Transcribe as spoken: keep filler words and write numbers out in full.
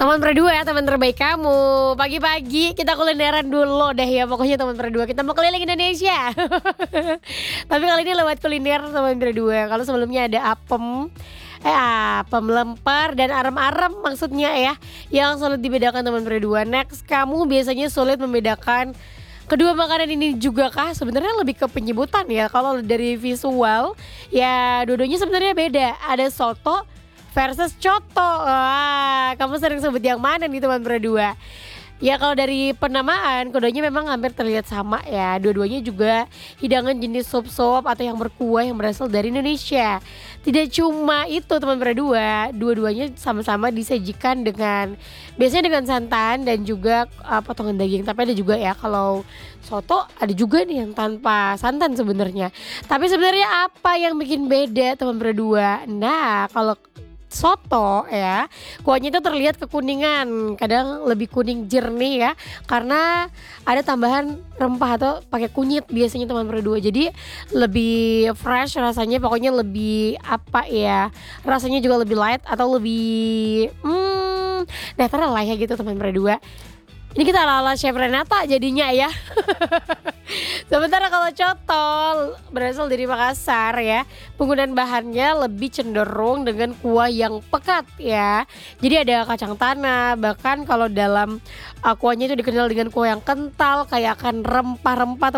Teman berdua ya, teman terbaik kamu. Pagi-pagi kita kulineran dulu deh ya, pokoknya teman berdua. Kita mau keliling Indonesia. Tapi kali ini lewat kuliner teman berdua. Kalau sebelumnya ada apem, eh apem lemper dan arem-arem maksudnya ya, yang sulit dibedakan teman berdua. Next, kamu biasanya sulit membedakan kedua makanan ini juga kah? Sebenarnya lebih ke penyebutan ya. Kalau dari visual ya dua-duanya sebenarnya beda. Ada soto versus coto. Wah, kamu sering sebut yang mana nih teman berdua? Ya kalau dari penamaan keduanya memang hampir terlihat sama ya. Dua-duanya juga hidangan jenis sup-sup atau yang berkuah yang berasal dari Indonesia. Tidak cuma itu teman berdua, dua-duanya sama-sama disajikan dengan biasanya dengan santan dan juga uh, potongan daging. Tapi ada juga ya kalau soto ada juga nih yang tanpa santan sebenarnya. Tapi sebenarnya apa yang bikin beda teman berdua? Nah, kalau soto ya, kuahnya itu terlihat kekuningan, kadang lebih kuning jernih ya, karena ada tambahan rempah atau pakai kunyit biasanya teman berdua. Jadi lebih fresh rasanya, pokoknya lebih apa ya, rasanya juga lebih light atau lebih hmm, netral lah ya gitu teman berdua. Ini kita ala-ala Chef Renata jadinya ya. Sementara kalau coto berasal dari Makassar ya, penggunaan bahannya lebih cenderung dengan kuah yang pekat ya. Jadi ada kacang tanah, bahkan kalau dalam uh, kuahnya itu dikenal dengan kuah yang kental, kayak akan rempah-rempah